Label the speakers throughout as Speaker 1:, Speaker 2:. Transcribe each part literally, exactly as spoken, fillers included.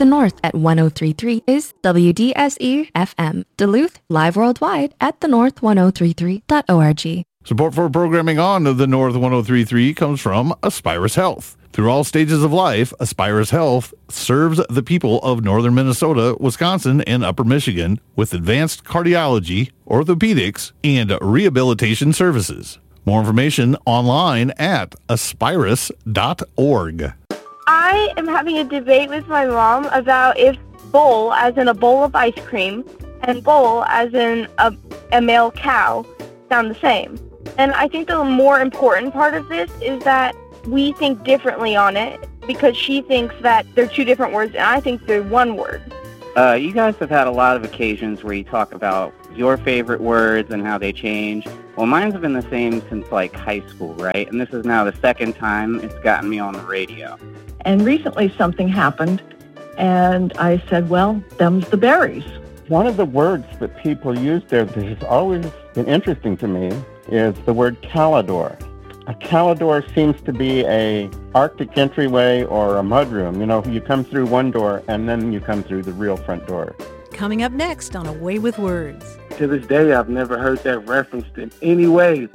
Speaker 1: the North at one oh three point three is W D S E F M. Duluth, live worldwide at the north ten thirty-three dot org.
Speaker 2: Support for programming on the North ten thirty-three comes from Aspirus Health. Through all stages of life, Aspirus Health serves the people of northern Minnesota, Wisconsin, and upper Michigan with advanced cardiology, orthopedics, and rehabilitation services. More information online at aspirus dot org.
Speaker 3: I am having a debate with my mom about if bowl, as in a bowl of ice cream, and bowl, as in a, a male cow, sound the same. And I think the more important part of this is that we think differently on it, because she thinks that they're two different words, and I think they're one word.
Speaker 4: Uh, you guys have had a lot of occasions where you talk about your favorite words and how they change. Well, mine's have been the same since, like, high school, right? And this is now the second time it's gotten me on the radio.
Speaker 5: And recently something happened, and I said, well, them's the berries.
Speaker 6: One of the words that people use there that has always been interesting to me is the word calidor. A calidor seems to be a Arctic entryway or a mudroom. You know, you come through one door and then you come through the real front door.
Speaker 7: Coming up next on A Way with Words.
Speaker 8: To this day, I've never heard that referenced in any way.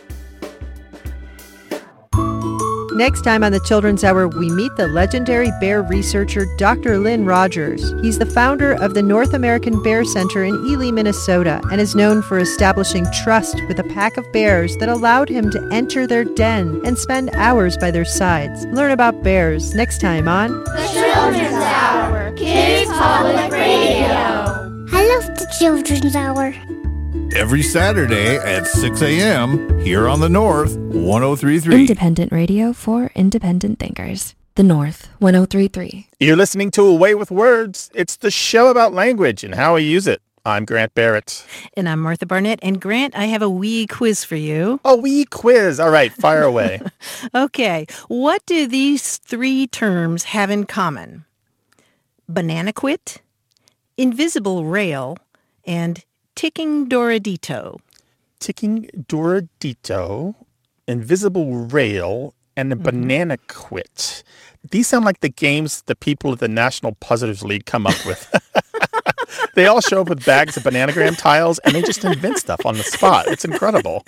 Speaker 9: Next time on the Children's Hour, we meet the legendary bear researcher Doctor Lynn Rogers. He's the founder of the North American Bear Center in Ely, Minnesota, and is known for establishing trust with a pack of bears that allowed him to enter their den and spend hours by their sides. Learn about bears next time on
Speaker 10: The Children's Hour, Kids Public Radio.
Speaker 11: I love the Children's Hour.
Speaker 2: Every Saturday at six a.m. here on the North ten thirty-three.
Speaker 1: Independent radio for independent thinkers. The North ten thirty-three.
Speaker 12: You're listening to A Way with Words. It's the show about language and how we use it. I'm Grant Barrett.
Speaker 7: And I'm Martha Barnett. And Grant, I have a wee quiz for you.
Speaker 12: A wee quiz. All right, fire away.
Speaker 7: Okay. What do these three terms have in common? Banana quit, invisible rail, and ticking Doradito.
Speaker 12: Ticking Doradito, invisible rail, and a mm-hmm. banana quit. These sound like the games the people at the National Positives League come up with. They all show up with bags of bananagram tiles, and they just invent stuff on the spot. It's incredible.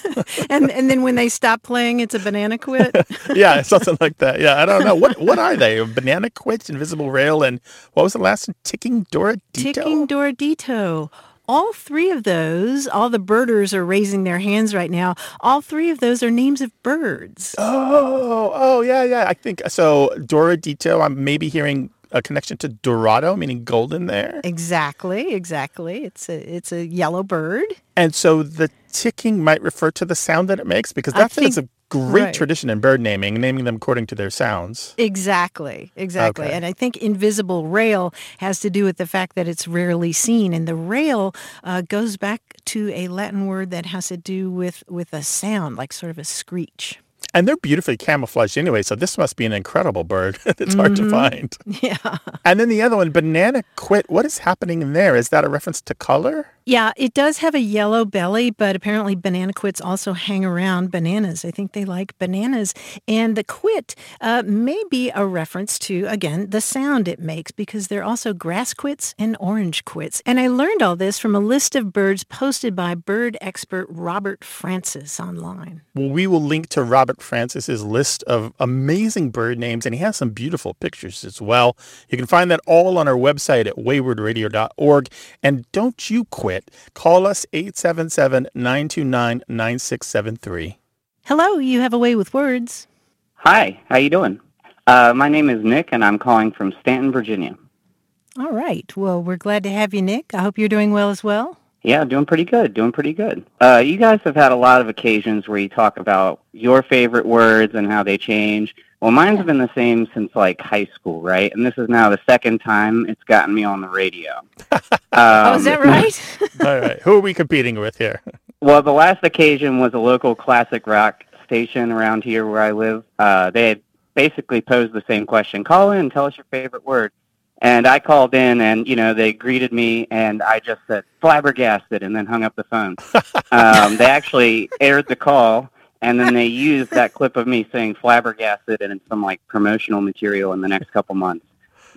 Speaker 7: and and then when they stop playing, it's a banana quit?
Speaker 12: Yeah, something like that. Yeah, I don't know. What what are they? A banana quit, invisible rail, and what was the last one? Ticking Doradito?
Speaker 7: Ticking Doradito. All three of those, all the birders are raising their hands right now. All three of those are names of birds.
Speaker 12: Oh, oh, yeah, yeah. I think so. Doradito, I'm maybe hearing a connection to Dorado, meaning golden there.
Speaker 7: Exactly, exactly. It's a it's a yellow bird.
Speaker 12: And so the ticking might refer to the sound that it makes, because that is a great right. tradition in bird naming, naming them according to their sounds.
Speaker 7: Exactly, exactly. Okay. And I think invisible rail has to do with the fact that it's rarely seen. And the rail uh, goes back to a Latin word that has to do with, with a sound, like sort of a screech.
Speaker 12: And they're beautifully camouflaged anyway, so this must be an incredible bird. It's mm-hmm. hard to find.
Speaker 7: Yeah.
Speaker 12: And then the other one, banana quit. What is happening in there? Is that a reference to color?
Speaker 7: Yeah, it does have a yellow belly, but apparently banana quits also hang around bananas. I think they like bananas. And the quit uh, may be a reference to, again, the sound it makes, because they're also grass quits and orange quits. And I learned all this from a list of birds posted by bird expert Robert Francis online.
Speaker 12: Well, we will link to Robert Francis's list of amazing bird names, and he has some beautiful pictures as well. You can find that all on our website at wayward radio dot org. And don't you quit. Call us eight seven seven, nine two nine, nine six seven three.
Speaker 7: Hello, you have A Way with Words.
Speaker 4: Hi, how you doing? Uh, my name is Nick, and I'm calling from Stanton, Virginia.
Speaker 7: All right. Well, we're glad to have you, Nick. I hope you're doing well as well.
Speaker 4: Yeah, doing pretty good, doing pretty good. Uh, you guys have had a lot of occasions where you talk about your favorite words and how they change. Well, mine's have been the same since, like, high school, right? And this is now the second time it's gotten me on the radio. Um,
Speaker 7: oh, is that right?
Speaker 12: All right. Who are we competing with here?
Speaker 4: Well, the last occasion was a local classic rock station around here where I live. Uh, they had basically posed the same question. Call in, tell us your favorite word. And I called in, and, you know, they greeted me, and I just said, flabbergasted, and then hung up the phone. um, they actually aired the call, and then they used that clip of me saying flabbergasted in some, like, promotional material in the next couple months.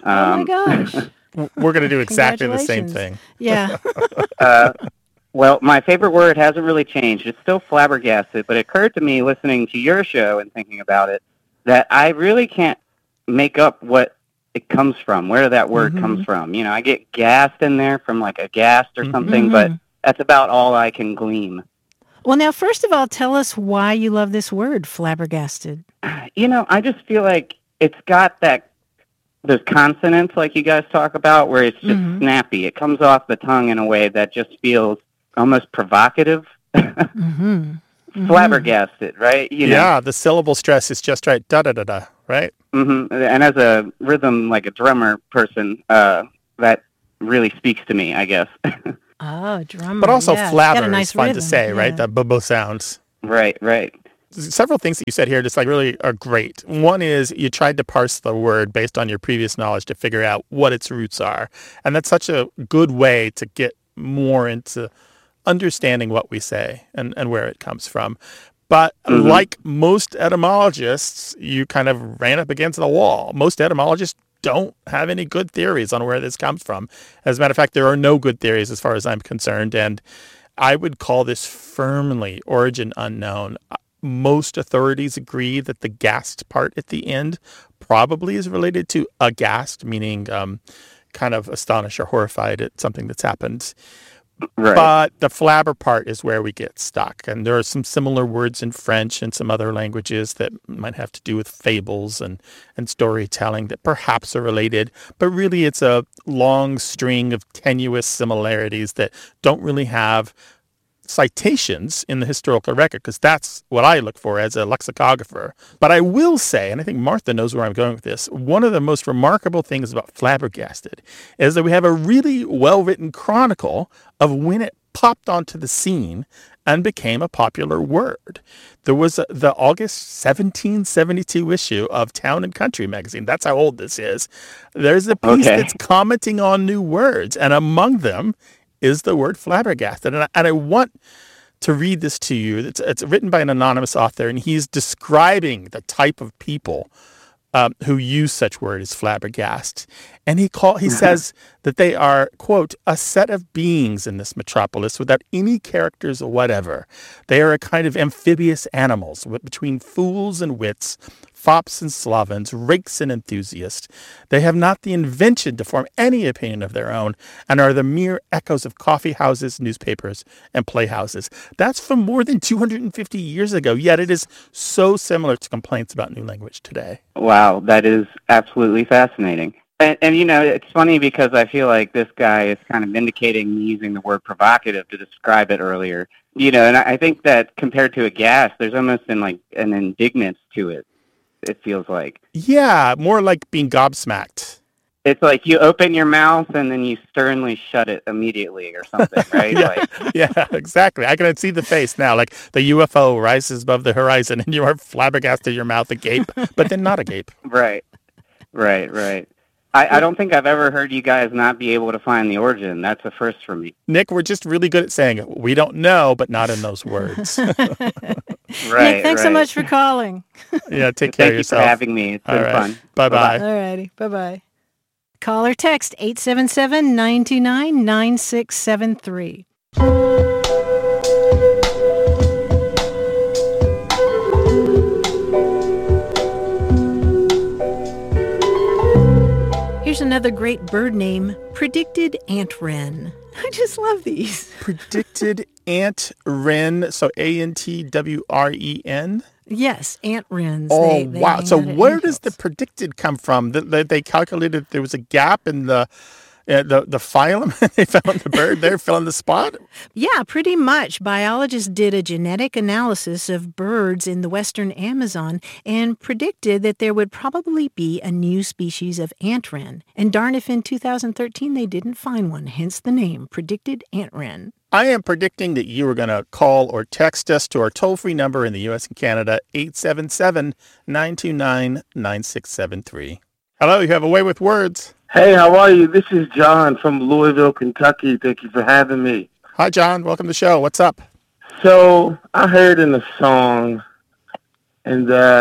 Speaker 7: oh my
Speaker 4: Um,
Speaker 7: gosh.
Speaker 12: We're going to do exactly the same
Speaker 7: Congratulations.
Speaker 12: thing.
Speaker 7: Yeah.
Speaker 4: uh, well, my favorite word hasn't really changed. It's still flabbergasted, but it occurred to me listening to your show and thinking about it that I really can't make up what it comes from, where that word
Speaker 7: Mm-hmm.
Speaker 4: comes from. You know, I get gassed in there from like a ghast or something,
Speaker 7: Mhm.
Speaker 4: but that's about all I can glean.
Speaker 7: Well, now, first of all, tell us why you love this word, flabbergasted.
Speaker 4: You know, I just feel like it's got that, those consonants like you guys talk about, where it's just
Speaker 7: Mhm.
Speaker 4: snappy. It comes off the tongue in a way that just feels almost provocative.
Speaker 7: Mm-hmm.
Speaker 4: Flabbergasted, right? You know?
Speaker 12: Yeah, the syllable stress is just right. Da-da-da-da, right?
Speaker 4: hmm And as a rhythm, like a drummer person, uh, that really speaks to me, I guess.
Speaker 7: Oh, drummer.
Speaker 12: But also
Speaker 7: yeah. It's got a
Speaker 12: flabber
Speaker 7: nice
Speaker 12: is fun
Speaker 7: rhythm.
Speaker 12: to say, right?
Speaker 7: Yeah.
Speaker 12: The bubble sounds.
Speaker 4: right, right.
Speaker 12: Several things that you said here just like really are great. One is you tried to parse the word based on your previous knowledge to figure out what its roots are. And that's such a good way to get more into understanding what we say and, and where it comes from. But
Speaker 4: Mhm.
Speaker 12: like most etymologists, you kind of ran up against the wall. Most etymologists don't have any good theories on where this comes from. As a matter of fact, there are no good theories as far as I'm concerned. And I would call this firmly origin unknown. Most authorities agree that the ghast part at the end probably is related to aghast, meaning um, kind of astonished or horrified at something that's happened.
Speaker 4: Right.
Speaker 12: But the flabber part is where we get stuck. And there are some similar words in French and some other languages that might have to do with fables and, and storytelling that perhaps are related. But really, it's a long string of tenuous similarities that don't really have citations in the historical record, because that's what I look for as a lexicographer. But I will say, and I think Martha knows where I'm going with this, one of the most remarkable things about flabbergasted is that we have a really well-written chronicle of when it popped onto the scene and became a popular word. There was a, the August seventeen seventy-two issue of Town and Country magazine. That's how old this is. There's a piece
Speaker 4: Okay.
Speaker 12: that's commenting on new words, and among them is the word flabbergasted. And I, and I want to read this to you. It's, it's written by an anonymous author, and he's describing the type of people um, who use such word as flabbergast. And he call, he says that they are, quote, a set of beings in this metropolis without any characters whatever. They are a kind of amphibious animals w- between fools and wits, fops and slovens, rakes and enthusiasts. They have not the invention to form any opinion of their own and are the mere echoes of coffee houses, newspapers, and playhouses. That's from more than two hundred fifty years ago, yet it is so similar to complaints about new language today.
Speaker 4: Wow, that is absolutely fascinating. And, and, you know, it's funny because I feel like this guy is kind of indicating me using the word provocative to describe it earlier. You know, and I I think that compared to a gas, there's almost an, like, an indignance to it, it feels like.
Speaker 12: Yeah, more like being gobsmacked.
Speaker 4: It's like you open your mouth and then you sternly shut it immediately or something, right?
Speaker 12: yeah,
Speaker 4: Like,
Speaker 12: yeah, exactly. I can see the face now, like the U F O rises above the horizon and you are flabbergasted, your mouth agape, but then not agape.
Speaker 4: right, right, right. I, I don't think I've ever heard you guys not be able to find the origin. That's a first for me.
Speaker 12: Nick, we're just really good at saying it. We don't know, but not in those words.
Speaker 4: Right,
Speaker 7: Nick, thanks so
Speaker 4: right.
Speaker 7: much for calling.
Speaker 12: Yeah, take care
Speaker 4: Thank
Speaker 12: of
Speaker 4: you
Speaker 12: yourself.
Speaker 4: for having me. It's
Speaker 12: All
Speaker 4: been
Speaker 12: right.
Speaker 4: fun.
Speaker 12: Bye-bye.
Speaker 7: All righty. Bye-bye. Call or text eight seven seven, nine two nine, nine six seven three. Here's another great bird name, predicted ant wren. I just love these.
Speaker 12: Predicted ant wren, so A N T W R E N.
Speaker 7: Yes, ant wrens.
Speaker 12: Oh,
Speaker 7: They- they
Speaker 12: wow.
Speaker 7: hang
Speaker 12: So
Speaker 7: out at
Speaker 12: where
Speaker 7: ant
Speaker 12: does the
Speaker 7: hills.
Speaker 12: predicted come from? They, they, they calculated there was a gap in the uh, the, the phylum. They found the bird there, filling the spot.
Speaker 7: Yeah, pretty much. Biologists did a genetic analysis of birds in the western Amazon and predicted that there would probably be a new species of ant wren. And darn if in two thousand thirteen they didn't find one, hence the name, predicted ant wren.
Speaker 12: I am predicting that you are going to call or text us to our toll-free number in the U S and Canada, eight seven seven, nine two nine, nine six seven three. Hello, you have a way with words.
Speaker 8: Hey, how are you? This is John from Louisville, Kentucky. Thank you for having me.
Speaker 12: Hi, John. Welcome to the show. What's up?
Speaker 8: So I heard in the song, and uh,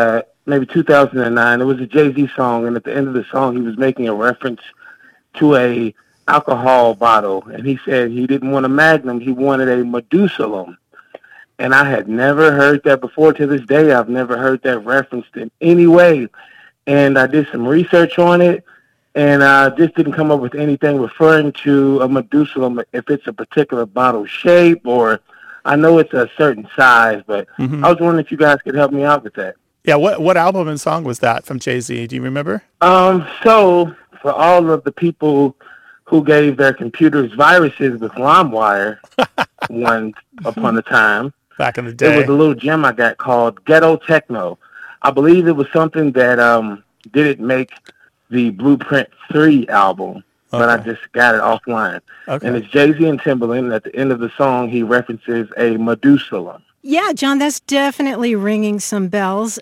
Speaker 8: maybe two thousand nine. It was a Jay-Z song, and at the end of the song, he was making a reference to a alcohol bottle, and he said he didn't want a Magnum, he wanted a Medusalem. And I had never heard that before. To this day, I've never heard that referenced in any way. And I did some research on it, and I uh, just didn't come up with anything referring to a Medusalem, if it's a particular bottle shape, or I know it's a certain size, but mm-hmm. I was wondering if you guys could help me out with that.
Speaker 12: Yeah, what what album and song was that from Jay-Z? Do you remember?
Speaker 8: Um, so, for all of the people who gave their computers viruses with LimeWire once upon a time,
Speaker 12: back in the day,
Speaker 8: it was a little gem I got called Ghetto Techno. I believe it was something that um, didn't make the Blueprint three album, okay. but I just got it offline. Okay. And it's Jay-Z and Timbaland, and at the end of the song, he references a Medusalem.
Speaker 7: Yeah, John, that's definitely ringing some bells.